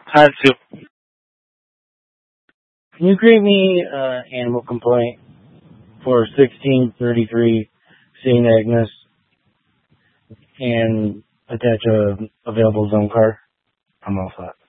Had to. Can you create me animal complaint for 1633 St. Agnes and attach a available zone card? I'm all set.